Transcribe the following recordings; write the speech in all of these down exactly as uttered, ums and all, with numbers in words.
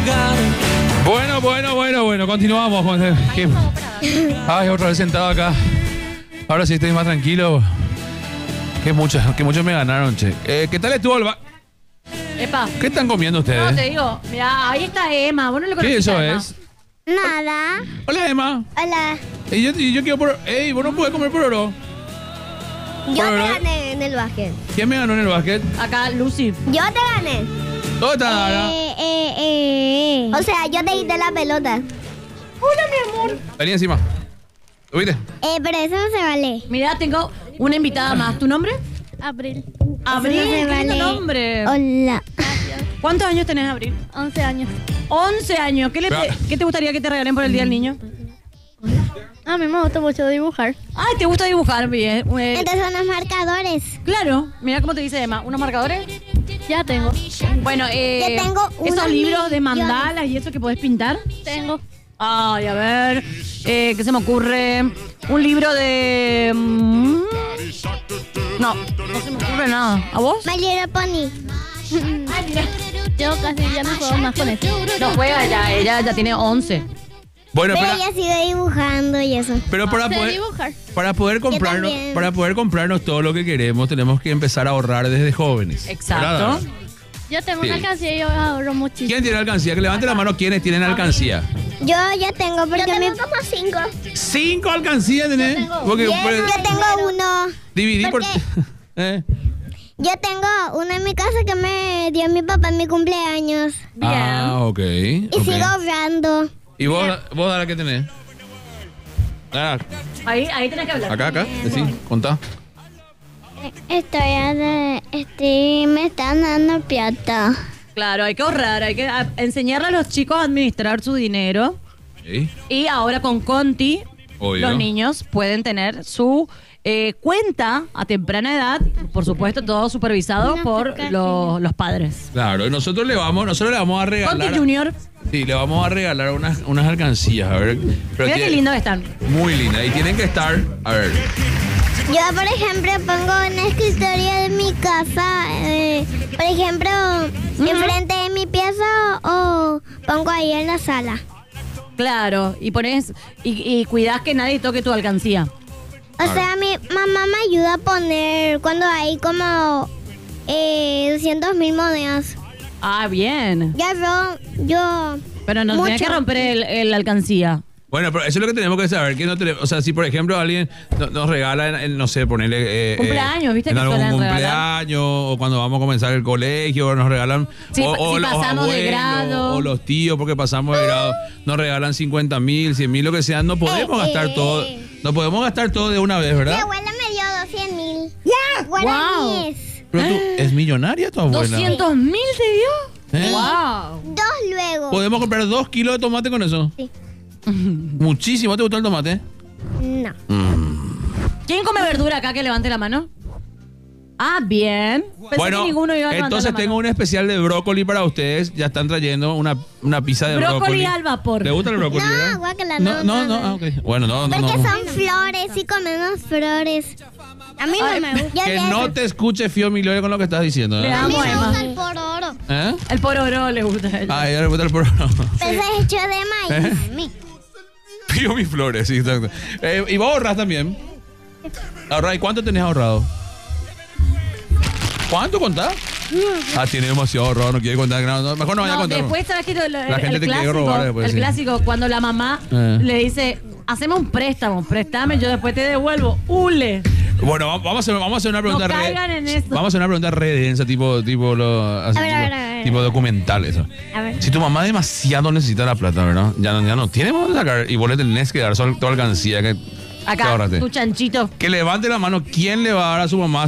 llegar. Bueno, bueno, bueno, bueno, continuamos. Con ¿Qué? Ay, otra vez sentado acá. Ahora sí estoy más tranquilo. Que muchos, que muchos me ganaron, che. Eh, ¿Qué tal estuvo el ba- Epa. ¿Qué están comiendo ustedes? No, te digo, mira, ahí está Emma. ¿Vos no lo ¿Qué conocés eso a Emma? es? Nada. Hola, Emma. Hola. Y yo, y yo quiero por... Ey, vos no podés comer pororo. Yo Pororo. te gané en el básquet. ¿Quién me ganó en el básquet? Acá, Lucy. Yo te gané. ¿Dónde está Dara? Eh, eh, eh. O sea, yo te quité la pelota. Hola, mi amor. Vení encima. ¿Viste? Eh, pero eso no se vale. Mira, tengo una invitada más. ¿Tu nombre? Abril. Abril, Eso no se qué lindo vale. nombre. Hola. ¿Cuántos años tenés, Abril? once años. once años. ¿Qué, le Pero- pe- ¿Qué te gustaría que te regalen por el Día del Niño? A mí me gusta mucho dibujar. Ay, ¿te gusta dibujar? Bien. Eh, Entonces son los marcadores. claro. Mira cómo te dice Emma. ¿Unos marcadores? Ya tengo. Bueno, eh, Yo tengo esos unos libros de millones. mandalas y eso que podés pintar. Tengo. Ay, a ver. Eh, ¿Qué se me ocurre? Un libro de... mm, No, no se me ocurre nada. ¿A vos? My Little Pony. Yo casi ya no juego más con eso. No juega ya, ella ya tiene once. Bueno, Pero pero, ella sigue dibujando y eso. pero para Sé poder... dibujar. Para poder comprarnos, también. para poder comprarnos todo lo que queremos, tenemos que empezar a ahorrar desde jóvenes. Exacto. ¿Verdad? Yo tengo Sí. una alcancía y yo ahorro muchísimo. ¿Quién tiene alcancía? Que levante la mano quienes tienen alcancía. Yo ya tengo, porque yo tengo como cinco. ¿Cinco alcancías tenés? Porque puedes Yo tengo uno. dividir por... porque- ¿Eh? Yo tengo uno en mi casa que me dio mi papá en mi cumpleaños. Bien. Ah, ok. Y ok. sigo ahorrando. ¿Y vos, vos Dara, qué tenés? Dara, Ahí, ahí tenés que hablar. acá, acá, decí, contá. Estoy, a- estoy, me están dando plata. Claro, hay que ahorrar, hay que a- enseñarle a los chicos a administrar su dinero. ¿Sí? Y ahora con Conti, Obvio. los niños pueden tener su eh, cuenta a temprana edad, por supuesto, todo supervisado Una por pequeña. los, los padres. Claro, y nosotros le vamos, nosotros le vamos a regalar... Conti Junior, Sí, le vamos a regalar unas, unas alcancías, a ver. Pero mira tiene- qué lindo están. Muy linda. Y tienen que estar, a ver, Yo, por ejemplo, pongo en el escritorio de mi casa, eh, por ejemplo, enfrente de mi pieza o pongo ahí en la sala. Claro, y pones, y, y cuidás que nadie toque tu alcancía. O sea, mi mamá me ayuda a poner cuando hay como eh, doscientos mil monedas. Ah, bien. Ya yo, yo, Pero no tenés Mucho. que romper el, el alcancía. bueno, pero eso es lo que tenemos que saber. Que no tenemos, o sea, si por ejemplo alguien no- nos regala, en- en, no sé, ponerle... eh, Cumpleaños, ¿viste en que algún suelen cumpleaños, o cuando vamos a comenzar el colegio, nos regalan... Sí, o, pa- o si los pasamos de abuelos, grado. o los tíos, porque pasamos de grado, nos regalan cincuenta mil, cien mil, lo que sea. No podemos Eh, gastar eh. todo, no podemos gastar todo de una vez, mi ¿verdad? abuela me dio doscientos mil. Guaraníes. Pero tú, ¿es millonaria tu abuela? ¿doscientos mil te dio? ¿Eh? ¡Wow! Dos luego. ¿Podemos comprar dos kilos de tomate con eso? Sí. Muchísimo. ¿Te gustó el tomate? No. ¿Quién come verdura acá que levante la mano? Ah, bien. Pensé Bueno, que ninguno iba a levantar entonces la tengo mano. un especial de brócoli para ustedes. Ya están trayendo una, una pizza de brócoli. Brócoli al vapor. ¿Le gusta el brócoli? No, verdad? guácala, no. no, No, no, no, ah, ok. Bueno, no, no, Porque no. son flores y comemos flores. A mí Ay, no me gusta. Que no te escuche Fio Milorio con lo que estás diciendo. Le ¿eh? amo a Emma. el pororo. ¿Eh? El pororo le gusta a ella. Ah, ella le gusta el porro. Ese es hecho de maíz. ¿Eh? Fío mis flores, sí, exacto. Eh, ¿Y vos ahorrás también? ¿Ahorrás? ¿Y cuánto tenés ahorrado? ¿Cuánto contás? Ah, tiene demasiado ahorrado, no quiere contar. No, no, mejor no vaya a No, contar. después, ¿sabes qué? Lo- lo- La gente el te quiere clásico, robar después, el sí. clásico, cuando la mamá Eh. le dice, haceme un préstamo, préstame, yo después te devuelvo. ¡Ule! Bueno, va- vamos a hacer, vamos a hacer una pregunta No re- caigan en eso. Vamos a hacer una pregunta re densa, tipo, tipo, lo, así, A ver, tipo, a ver, a ver. tipo documental, eso. A ver. Si tu mamá demasiado necesita la plata, ¿verdad? Ya no, ya no tiene vamos a sacar y vos le tenés que dar sol- toda alcancía que, que Acá, ahorraste. tu chanchito. Que levante la mano, ¿quién le va a dar a su mamá?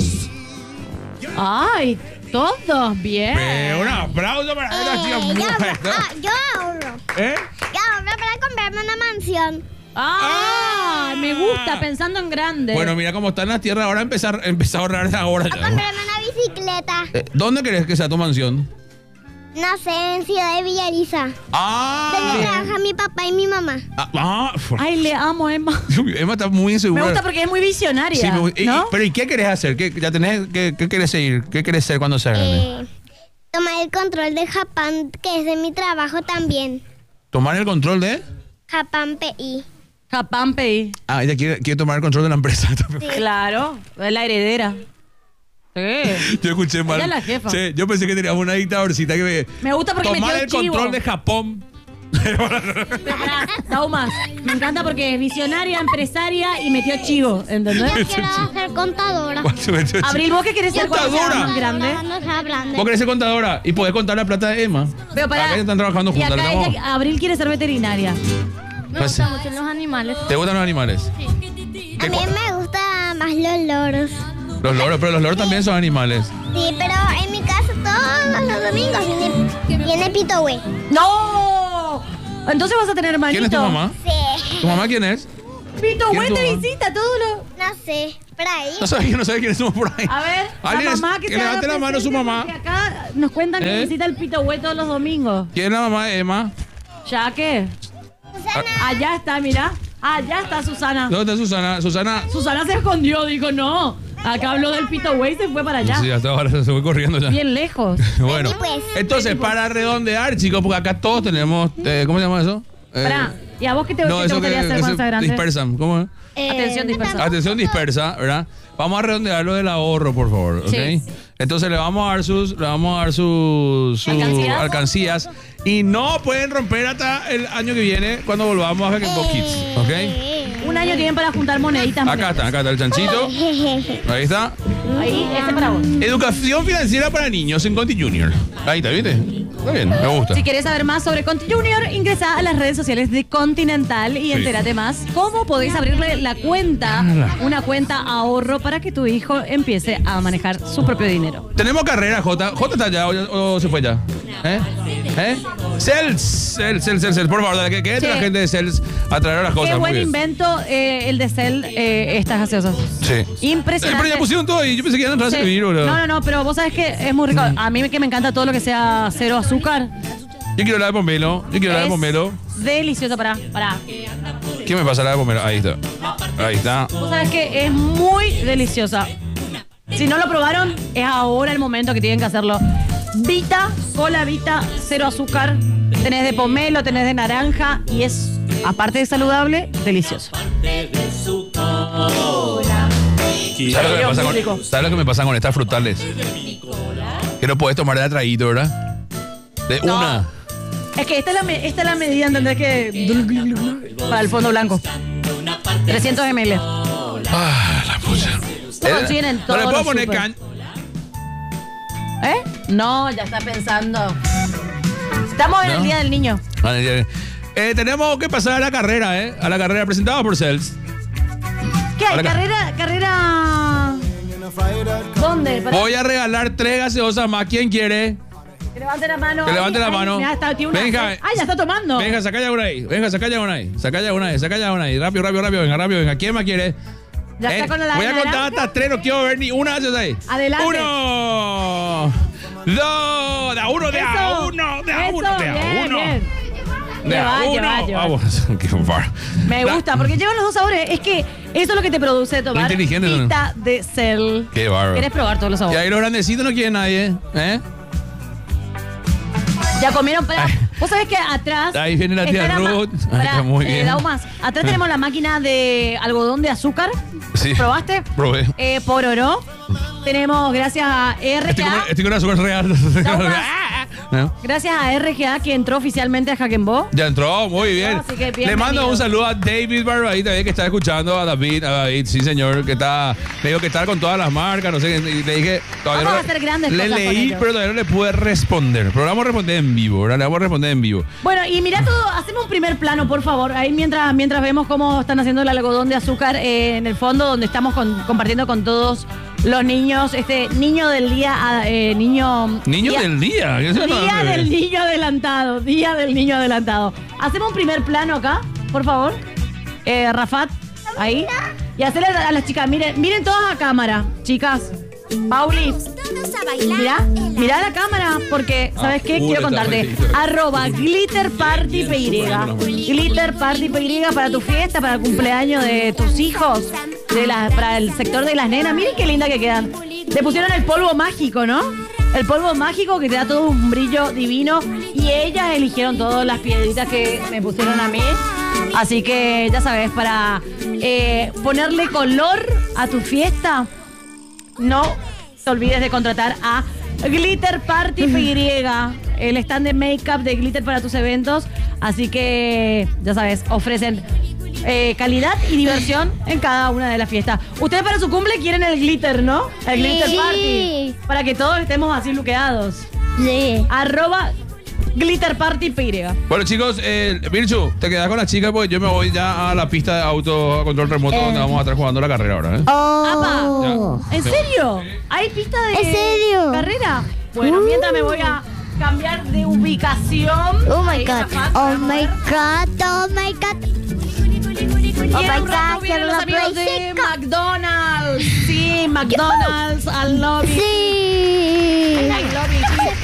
Ay, todos bien. Eh, un aplauso para esta chica. Eh, yo, muy- ah, yo ahorro. ¿Eh? Yo ahorro para comprarme una mansión. Ah, me gusta, pensando en grande. Bueno, mira cómo están las tierras. Ahora empezar, empezar a ahorrar de ahora. A ya. comprarme una bicicleta. Eh, ¿Dónde querés que sea tu mansión? No sé, en Ciudad de Villariza. Ah, Donde trabaja mi papá y mi mamá. ah, ah, Ay, le amo, Emma. Emma está muy insegura. Me gusta porque es muy visionaria. Sí, me gu- y- ¿no? y- pero ¿y qué querés hacer? ¿Qué, ya tenés, qué, qué querés seguir? ¿Qué querés ser cuando seas grande? Eh, Tomar el control de Japán, que es de mi trabajo también. ¿Tomar el control de? Japán P I. Japán P I. Ah, ella quiere, quiere tomar el control de la empresa. Sí. Claro, es la heredera. Sí. Yo escuché mal. Ella es la jefa. Sí, yo pensé que teníamos una dictadorcita que me... Me gusta porque tomar metió el chivo. control de Japón. Pará, Daumas, me encanta porque es visionaria, empresaria y metió chivo, ¿entendés? Yo quiero ser contadora. Abril, ¿vos qué querés ser cuando seas Contadora. más grande? Cuando sea grande. Vos querés ser contadora y podés contar la plata de Emma. Pero pará, Acá están trabajando y juntas. acá ¿no? ella- Abril quiere ser veterinaria. Me Pues sí. gustan mucho los animales. ¿Te gustan los animales? A mí me gustan más los loros. Los loros, pero los loros también son animales. Sí, pero en mi casa todos los domingos viene, viene Pito Güey. ¡No! Entonces vas a tener hermanito. ¿Quién es tu mamá? Sí. ¿Tu mamá quién es? Pito ¿Quién Güey es tu te mamá? visita todo lo... No sé, por ahí. No sabes quién, no sabes quiénes somos por ahí. A ver, ¿Alguien la es- mamá que, que se haga levante la mano su presente, mamá. porque acá nos cuentan que ¿Eh? visita el Pito Güey todos los domingos. ¿Quién es la mamá de Emma? ¿Ya qué? Susana. Allá está, mira. Allá está Susana. ¿Dónde está Susana? Susana. Susana se escondió, dijo no. Acá habló del Pito Güey y se fue para allá. Sí, hasta ahora se fue corriendo ya. Bien lejos. Bueno, Vení, pues. entonces para redondear, chicos, porque acá todos tenemos, eh, ¿cómo se llama eso? Eh, Pará, ¿y a vos qué te, no, qué te eso que, gustaría hacer eso cuando seas grande? dispersan, ¿cómo es? Eh, Atención dispersa. Atención dispersa, ¿verdad? Vamos a redondear lo del ahorro, por favor, ¿ok? Sí. Entonces le vamos a dar sus, le vamos a dar sus, sus ¿Alcancías? alcancías y no pueden romper hasta el año que viene cuando volvamos a Hackenbox Kids, ¿ok? Un año tienen para juntar moneditas. Acá está, acá está el chanchito, ahí está. Ahí, ese para vos. Educación financiera para niños en Conti Junior. Ahí está, ¿viste? Está bien, me gusta. Si quieres saber más sobre Conti Junior, ingresa a las redes sociales de Continental y entérate más cómo podés abrirle la cuenta, Ala. una cuenta ahorro para que tu hijo empiece a manejar su propio dinero. Tenemos carrera, Jota. ¿Jota está allá o, o se fue ya? ¿Eh? ¿Eh? Cels, Cels, Cels, Cels, Cels, por favor, dale, que, que entre Sí. la gente de Cels a traer las cosas. Qué muy buen bien. invento eh, el de Cel, eh, estas gaseosas. Sí. Eh, Impresionante. pero ya pusieron todo y yo pensé que iban a entrar a Sí. servir, boludo. No, no, no, pero vos sabés que es muy rico. A mí que me encanta todo lo que sea cero azúcar. Yo quiero la de pomelo. Yo quiero la de Es pomelo. delicioso, pará, pará. ¿Qué me pasa la de pomelo? Ahí está. Ahí está. Vos sabés que es muy deliciosa. Si no lo probaron, es ahora el momento que tienen que hacerlo. Vita, cola Vita, cero azúcar. Tenés de pomelo, tenés de naranja y es, aparte de saludable, delicioso. ¿Sabes lo, que me pasa Muy rico. con, ¿Sabes lo que me pasa con estas frutales? Que no puedes tomar de atraído, ¿verdad? De No. una. Es que esta es la, me- esta es la medida, ¿entendés? Que para el fondo blanco. trescientos mililitros. Ah, la pucha. Lo consiguen en No todos le puedo los poner súper. can. ¿Eh? No, ya está pensando. Estamos en ¿No? el Día del Niño. Vale, eh, tenemos que pasar a la carrera, ¿eh? A la carrera presentada por Cels. ¿Qué hay? Hola. ¿Carrera? ¿Carrera? ¿Dónde? Para- Voy a regalar tres gaseosas más. ¿Quién quiere? Que levante la mano. Que levante la Ay, mano. mirá, está- tiene una- Venga. Ah, ya está tomando. Venga, saca ya una ahí. Venga, saca ya una ahí. Saca ya una ahí. Saca ya una ahí. Rápido, rápido, rápido. Venga, rápido. Venga. ¿Quién más quiere? Ya Eh, está con la voy a contar naranja. hasta tres. No quiero ver ni una gaseosa ahí. Adelante. Uno. Dos. De a uno, de a Eso, uno. De a eso, uno. De a bien, uno. bien. De Lleva, a uno. lleva, lleva. Vamos. Qué bar. Me La- gusta, porque llevan los dos sabores. Es que eso es lo que te produce tomar inteligente son. Vita de Cel. Qué bárbaro. ¿Quieres probar todos los Y sabores? ahí los grandecitos no quiere nadie. ¿Eh? Ya comieron, para. Ay. Vos sabés que atrás. Ahí viene la tía está ma- Ruth. Ay, Pará, está muy eh, bien. Daumas, atrás tenemos la máquina de algodón de azúcar. Sí. ¿Probaste? Probé. Eh, por oro. Tenemos, gracias a R Estoy G con, A. estoy con azúcar real. Daumas. ¿No? Gracias a R G A que entró oficialmente a Hackenbo. Ya entró, muy bien. Así que Le bienvenido. mando un saludo a David Barbaí también que está escuchando, a David, a David, sí señor, que está, me dijo que está con todas las marcas, no sé, y le dije, todavía Vamos no, a hacer grandes le cosas con leí, ellos. pero todavía no le pude responder. Pero le vamos a responder en vivo, ¿verdad? Le vamos a responder en vivo. Bueno, y mira todo, hacemos un primer plano, por favor. Ahí mientras, mientras vemos cómo están haciendo el algodón de azúcar eh, en el fondo, donde estamos con- compartiendo con todos los niños, este niño del día, ah, eh, niño... Niño día- del día. ¿qué es eso? Día del niño adelantado, día del niño adelantado. Hacemos un primer plano acá, por favor. Eh, Rafat, ahí. Y hacerle a las chicas, miren, miren todas a cámara, chicas. Pauli, mira, mira la cámara, porque, ¿sabes qué? Ah, Quiero pura, contarte. está Arroba Glitter Party P Y. Glitter Party P Y para tu fiesta, para el cumpleaños de tus hijos, de la, para el sector de las nenas. Miren qué linda que quedan. Le pusieron el polvo mágico, ¿no? El polvo mágico que te da todo un brillo divino. Y ellas eligieron todas las piedritas que me pusieron a mí. Así que ya sabes, para eh, ponerle color a tu fiesta, no te olvides de contratar a Glitter Party P Y, el stand de make-up de glitter para tus eventos. Así que, ya sabes, ofrecen eh, calidad y diversión en cada una de las fiestas. Ustedes para su cumple quieren el glitter, ¿no? El glitter Sí. party. Para que todos estemos así luqueados. Sí. Arroba Glitter Party P Y. Bueno, chicos, eh, Virchu, te quedas con la chica porque yo me voy ya a la pista de auto a control remoto donde vamos a estar jugando la carrera ahora, ¿eh? Oh. ¿En serio? ¿Hay pista de ¿En serio? carrera? Bueno, mientras me voy a cambiar de ubicación. Oh my Ahí, god. Rafa, Oh para my ver. god. Oh my god. Y Oh en my un rato god. vienen Quiero los una amigos Play de cinco. McDonald's. Sí, McDonald's al lobby. Sí. Al lobby.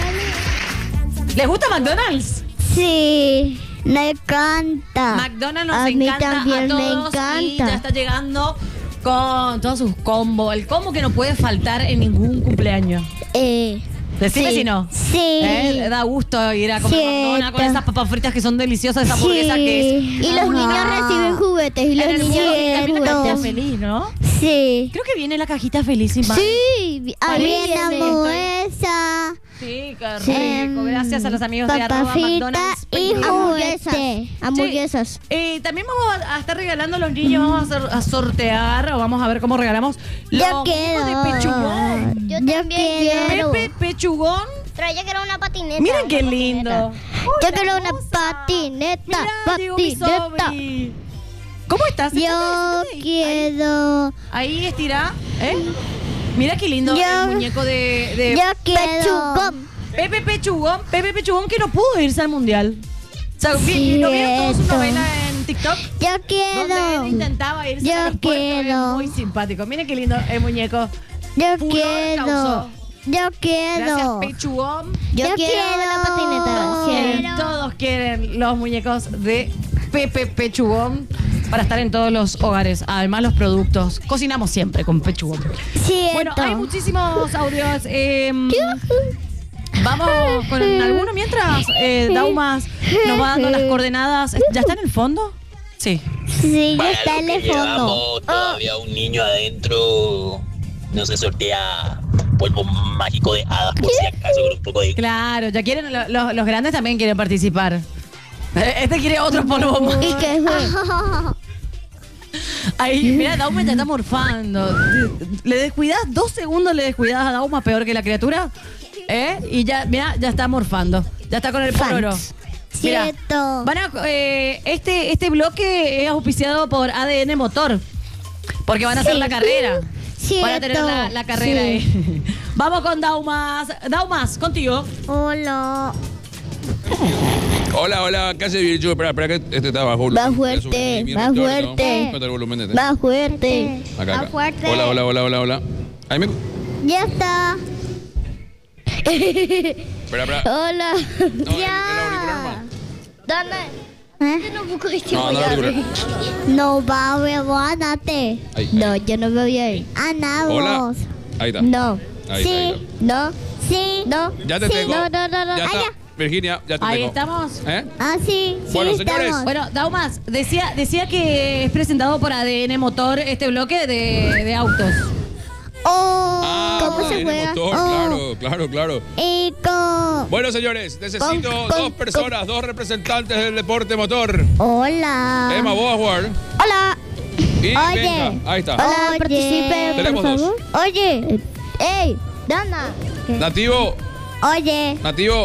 ¿Les gusta McDonald's? Sí. Me encanta. McDonald's nos A mí encanta también a todos me y ya encanta. está llegando con todos sus combos. El combo que no puede faltar en ningún cumpleaños. Eh. Decime sí. si no. Sí. ¿Eh? Da gusto ir a comer Cierto. McDonald's con esas papas fritas que son deliciosas, esa hamburguesa Sí. que es. Y los Ajá. niños reciben juguetes y los En el niños cielo también la cajita juguetes. feliz, ¿no? Sí. Creo que viene la cajita feliz, sin más. Sí. Ahí viene Parece. hamburguesa. Sí, qué rico. em, Gracias a los amigos de papa arroba frita McDonald's. y P Y. juguete. Hamburguesas. Eh, también vamos a estar regalando a los niños, vamos a, hacer- a sortear o vamos a ver cómo regalamos los Yo muñecos quiero. de pechugón. Yo también quiero. Pepe Pechugón. Pero yo quiero una patineta. Miren qué lindo. Yo quiero una patineta. Mirá, llegó mi Patineta. sobri. ¿Cómo estás? Yo Siéntate ahí. quiero. Ahí estira, ¿eh? Mira qué lindo Yo- el muñeco de, de Yo quiero. Pepe Pechugón. Pepe Pechugón que no pudo irse al mundial. O sea, vi- ¿no vieron toda su Cierto. novela en TikTok? Yo Donde él quiero. intentaba irse Yo a los puertos. Es quiero. muy simpático. Miren qué lindo el muñeco. Yo Furor quiero. causó. Yo Gracias, quiero. Pechugón. Yo quiero la patineta. Eh, Quiero. Todos quieren los muñecos de Pepe Pechugón para estar en todos los hogares. Además, los productos. Cocinamos siempre con Pechugón. Cierto. Bueno, hay muchísimos audios. eh, vamos con alguno mientras eh, Daumas nos va dando las coordenadas. ¿Ya está en el fondo? Sí. Sí, ya Para está lo en que el fondo. llevamos todavía un niño adentro. No se sortea polvo mágico de hadas por si acaso con un poco de... Claro, ya quieren, lo- lo- los grandes también quieren participar. Eh, Este quiere otro polvo más. ¿Y qué fue? Ahí, mira, Dauma ya está morfando. Le descuidas dos segundos, le descuidas a Dauma, peor que la criatura. ¿Eh? Y ya, mira, ya está morfando. Ya está con el pororo. Fans. Mira, Cierto. van a, eh, este, este bloque es auspiciado por A D N Motor. Porque van a hacer Sí. la carrera. Cierto. Van a tener la, la carrera Sí. ahí. Vamos con Daumas. Daumas, contigo. Hola. Hola, hola, ¿qué hace Virchu? Espera, espera que este está bajo volumen. Va Voy a fuerte, subir ahí mi va retorno. fuerte. Cuenta el volumen de este. Va fuerte. Acá, acá. Va fuerte. Hola, hola, hola, hola, hola. Ahí me... Ya está. Espera, espera. Hola. No, el- el auricular nomás. ¿Dónde? ¿Eh? No, No, no, el auricular. No va, huevónate. Ahí, No, ahí. yo no me voy a ir. Ana, Hola. vos. Ahí está. No. Ahí sí. está, ahí No. Sí. No. Ya te sí. tengo. No, no, no, no. Ya Ah, está. ya. Virginia, ya te Ahí tengo. estamos. ¿Eh? Ah, sí. Sí, Bueno, señores. estamos. Bueno, Daumas, decía, decía que es presentado por A D N Motor este bloque de, de autos. Oh, Ah, ¿cómo se tiene juega? motor, Oh, claro, claro, claro. y con... Bueno, señores, necesito Con- con- dos personas, dos representantes del deporte motor. Hola. Emma, vos a jugar. Hola. Y Oye. venga, ahí está. Hola, participe, Tenemos por dos. favor. Oye. Ey, Dana. Nativo, Oye. nativo,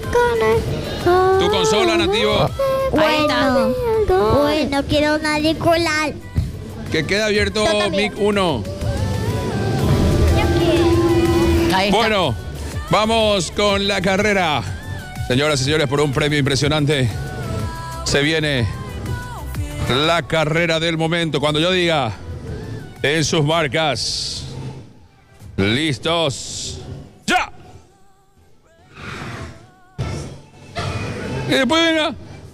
tu consola, nativo, Ahí está. Bueno. Bueno, quiero un auricular. que queda abierto Yo también. mic uno. Ahí está. Bueno, vamos con la carrera. Señoras y señores, por un premio impresionante, se viene la carrera del momento. Cuando yo diga, en sus marcas, listos, ya. Y después venga.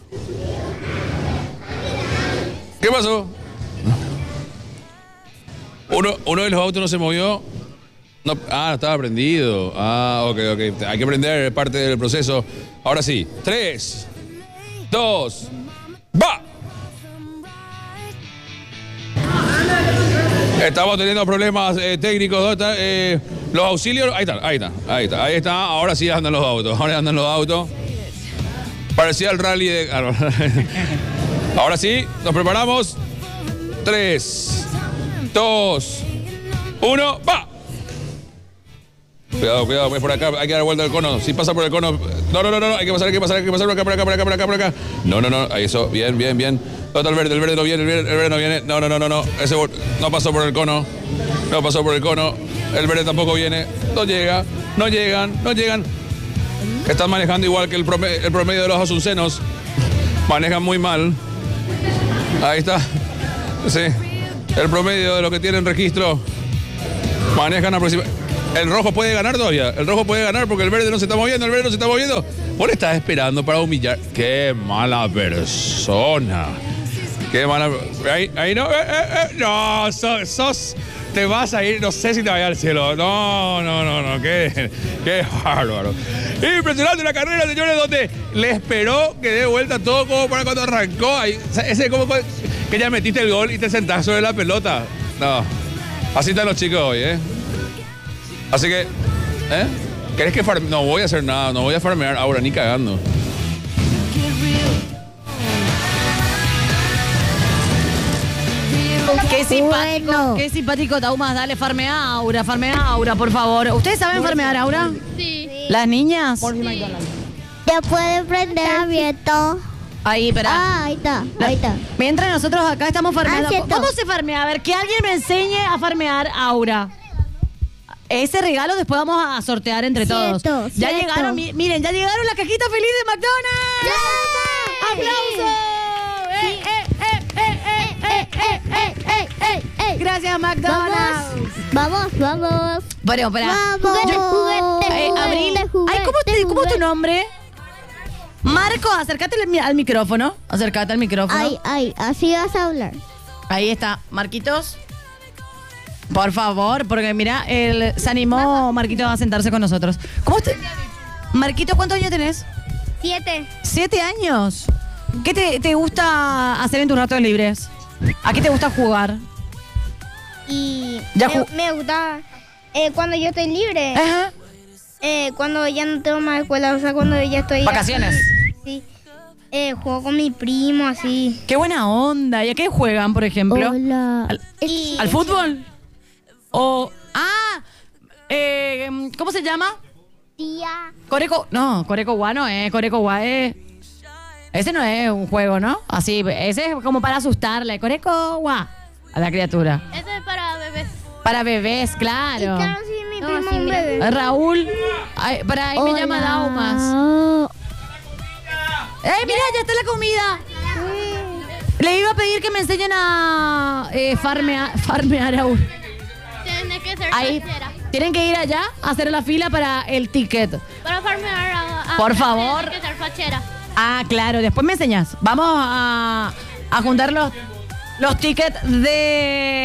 ¿Qué pasó? Uno, uno de los autos no se movió. No, ah, estaba prendido. Ah, ok, ok. Hay que prender, es parte del proceso. Ahora sí. Tres, dos, va. Estamos teniendo problemas eh, técnicos. ¿Dónde están? Eh, los auxilios. Ahí están, ahí está, ahí está, ahí está. Ahora sí andan los autos. Ahora andan los autos. Parecía el rally de. Ah, no. Ahora sí, nos preparamos. Tres, dos, uno, va. Cuidado, cuidado, es por acá, hay que dar vuelta al cono. Si pasa por el cono. No, no, no, no, hay que pasar, hay que pasar, hay que pasar por acá, por acá, por acá, por acá, por acá. No, no, no, ahí eso, bien, bien, bien. ¿Dónde está el verde? El verde no viene, el verde, el verde no viene. No, no, no, no, no. Ese no pasó por el cono. No pasó por el cono. El verde tampoco viene. No llega, no llegan, no llegan. Están manejando igual que el promedio, el promedio de los asuncenos. Manejan muy mal. Ahí está. Sí. El promedio de los que tienen registro. Manejan aproximadamente. El rojo puede ganar todavía. El rojo puede ganar porque el verde no se está moviendo. El verde no se está moviendo. Vos estás esperando para humillar. Qué mala persona. Qué mala. Ahí, ahí no. Eh, eh, eh. No, sos, sos. Te vas a ir. No sé si te vayas al cielo. No, no, no, no. Qué, qué bárbaro. Impresionante la carrera, señores, donde le esperó que dé vuelta todo como para cuando arrancó. Ahí, ese como que ya metiste el gol y te sentás sobre la pelota. No. Así están los chicos hoy, ¿eh? Así que, ¿eh? ¿Querés que farme? No voy a hacer nada, no voy a farmear ahora, ni cagando. Qué simpático, Bueno. qué simpático, Taumas. Dale, farmea Aura, farmea Aura, por favor. ¿Ustedes saben farmear Aura? Sí. ¿Las niñas? Ya puede prender abierto. Ahí, espera. Ah, ahí está, ahí está. Mientras nosotros acá estamos farmeando. Ah, cierto. ¿Cómo se farmea? A ver, que alguien me enseñe a farmear Aura. Ese regalo después vamos a sortear entre Cierto, todos. Ya cierto. llegaron, mi- miren, ya llegaron las cajitas feliz de McDonald's. ¡Aplausos! ¡Eh, eh, eh, eh, eh, eh, eh, eh, eh, eh, eh! Gracias, McDonald's. Vamos, vamos. Bueno, espera. Vamos. Yo- Juguete, eh, juguete, Abril. juguete, Ay, ¿cómo, te- ¿cómo es tu juguete. nombre? Marco, acércate al, mi- al micrófono. Acércate al micrófono. Ay, ay, así vas a hablar. Ahí está. Marquitos. Por favor, porque mira, él se animó Marquito a sentarse con nosotros. ¿Cómo te... Marquito, ¿cuántos años tenés? Siete. Siete años. ¿Qué te, te gusta hacer en tus ratos libres? ¿A qué te gusta jugar? Y Ya me, ju- me gusta eh, cuando yo estoy libre, Ajá. eh, cuando ya no tengo más escuela, o sea, cuando ya estoy... Vacaciones. Sí. Eh, juego con mi primo, así. Qué buena onda. ¿Y a qué juegan, por ejemplo? Hola. ¿Al, Y- al fútbol? O... Ah, eh, ¿cómo se llama? Tía. Coreco... No, Coreco Gua no es. Coreco Gua es... Ese no es un juego, ¿no? Así, ese es como para asustarle. Coreco Gua a la criatura. Eso es para bebés. Para bebés, claro. Claro, sí, mi No, primo sí, un mira. bebé. Raúl, ay, para ahí me Hola. llama Daumas. Oh, ¡Eh, mira, ya está la comida! Le iba a pedir que me enseñen a eh, farmea- farmear a Raúl. Tienes que ser Ahí. fachera. Tienen que ir allá a hacer la fila para el ticket. Para farmear a, a- Por favor. Tienes que ser fachera. Ah, claro, después me enseñas. Vamos a, a juntar los, los tickets de